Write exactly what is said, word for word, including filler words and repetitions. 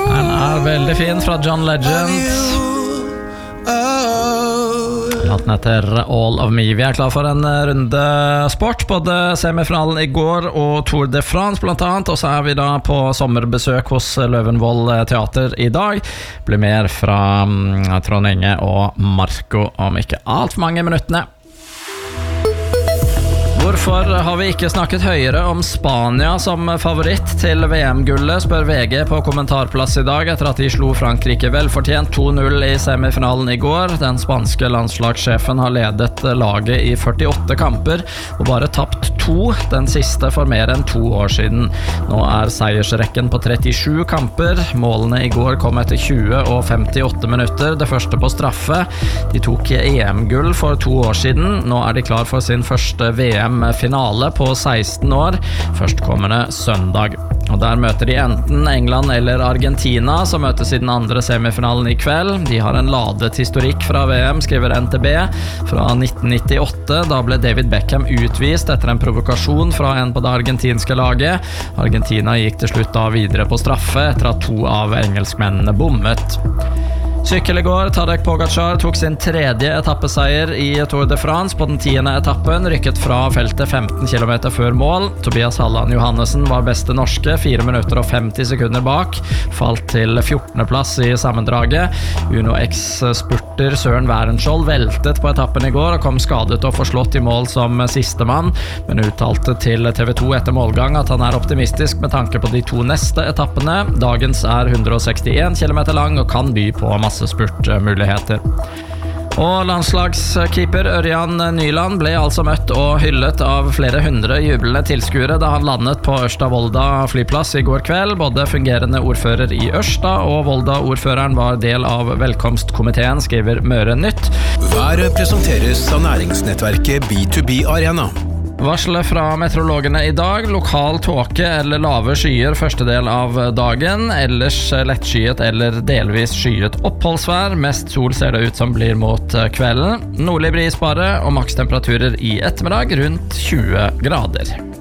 Den er veldig fin fra John Legend. Låten heter All of Me. Vi er klar for en runde sport, både semifinalen i går og Tour de France blant annet, og så er vi da på sommerbesøk hos Løvenvoll Teater i dag. Blir mer fra Trond Inge og Marco om ikke alt for mange minuttene. Hvorfor har vi ikke snakket høyere om Spania som favoritt til V M-gullet, spør V G på kommentarplass i dag etter at de slo Frankrike velfortjent to null i semifinalen i går. Den spanske landslagssjefen har ledet laget i førtiåtte kamper og bare tapt to, den siste for mer enn to år siden. Nå er seiersrekken på trettisju kamper. Målene i går kom etter tjue og femtiåtte minutter, det første på straffe. De tok E M-gull for to år siden. Nå er de klar for sin første V M-finale på seksten år, førstkommende søndag. Og der møter de enten England eller Argentina, som møtes i den andre semifinalen i kveld. De har en ladet historikk fra V M, skriver N T B, fra nitten nittiåtte. Da ble David Beckham utvist etter en provokasjon fra en på det argentinske laget. Argentina gikk til slutt da videre på straffe etter at to av engelskmennene bommet. Sykkel i går, Tadej Pogacar tok sin tredje etappeseier i Tour de France på den tiende etappen, rykket fra feltet femten kilometer før mål. Tobias Halland Johannessen var beste norske, fire minutter og femti sekunder bak, falt til fjortende plass i sammendraget. Uno X-spurter Søren Wærenskjold veltet på etappen i går og kom skadet og forslått i mål som sistemann, men uttalte til T V to etter målgang at han er optimistisk med tanke på de to neste etappene. Dagens er hundre og sekstien kilometer lang og kan by på masse spurtmuligheter. Og landslagskeeper Ørjan Nyland ble altså møtt og hyllet av flere hundre jublende tilskuere da han landet på Ørsta Volda flyplass i går kveld. Både fungerende ordfører i Ørsta og Volda-ordføreren var del av velkomstkomiteen, skriver Møre Nytt. Været presenteres av næringsnettverket B to B Arena. Varselet fra meteorologene i dag: lokal tåke eller lave skyer første del av dagen, ellers lettskyet eller delvis skyet oppholdsvær. Mest sol ser det ut som blir mot kvelden. Nordlig bris bare, og makstemperaturer i ettermiddag rundt tjue grader.